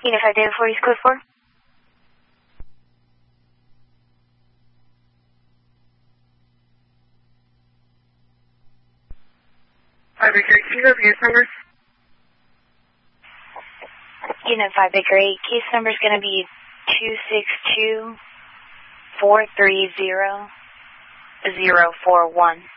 Unified Data 40 code 4. Can you go case number? Unified Baker 8, case number is going to be 262-430-041.